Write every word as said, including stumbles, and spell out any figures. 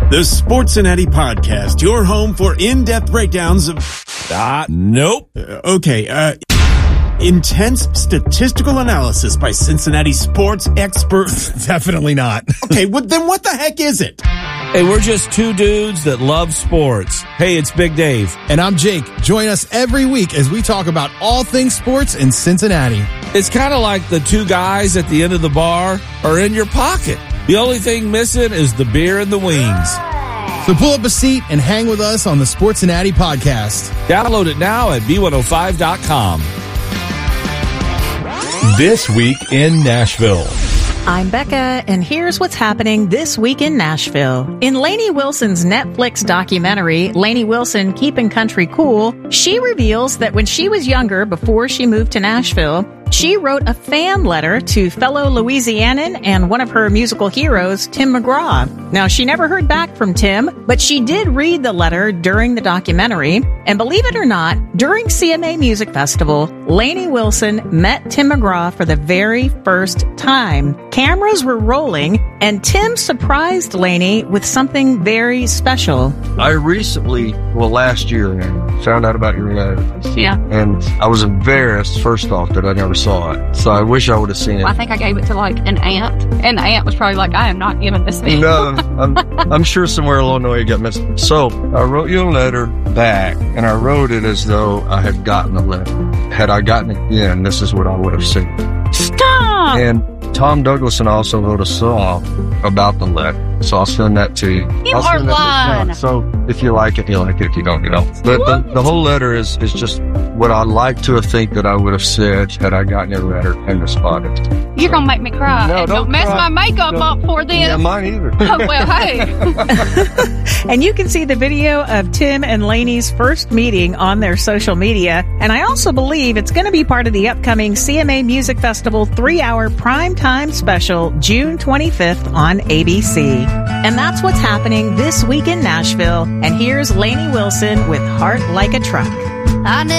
The Sportcincinnati Podcast, your home for in-depth breakdowns of... Ah, nope. Uh, okay, uh... intense statistical analysis by Cincinnati sports experts. Definitely not. Okay, well, then what the heck is it? Hey, we're just two dudes that love sports. Hey, it's Big Dave. And I'm Jake. Join us every week as we talk about all things sports in Cincinnati. It's kind of like the two guys at the end of the bar are in your pocket. The only thing missing is the beer and the wings. So pull up a seat and hang with us on the Sportcincinnati Podcast. Download it now at B one oh five dot com. This Week in Nashville. I'm Becca, and here's what's happening this week in Nashville. In Lainey Wilson's Netflix documentary, Lainey Wilson, Keeping Country Cool, she reveals that when she was younger, before she moved to Nashville, she wrote a fan letter to fellow Louisianan and one of her musical heroes, Tim McGraw. Now, she never heard back from Tim, but she did read the letter during the documentary. And believe it or not, during C M A Music Festival, Lainey Wilson met Tim McGraw for the very first time. Cameras were rolling, and Tim surprised Lainey with something very special. I recently, well, last year, found out about your letter. Yeah. And I was embarrassed, first off, that I never saw it. So I wish I would have seen it. Well, I think I gave it to like an aunt, and the aunt was probably like, I am not giving this thing. No, I'm, I'm sure somewhere along the way it got missed. So I wrote you a letter back, and I wrote it as though I had gotten a letter. Had I gotten it again, this is what I would have said. Stop! And Tom Douglason also wrote a song about the letter. So I'll send that to you. You I'll are send that to- lying. no, So if you like it, you like it. If you don't, you don't. But the, the whole letter is, is just what I'd like to have think that I would have said had I gotten your letter and responded. You're going to make me cry. No, And don't don't mess cry. my makeup Don't- up for this. Yeah, mine either. Well, hey. And you can see the video of Tim and Lainey's first meeting on their social media. And I also believe it's going to be part of the upcoming C M A Music Festival three-hour primetime special, June twenty-fifth on A B C. And that's what's happening this week in Nashville. And here's Lainey Wilson with Heart Like a Truck. I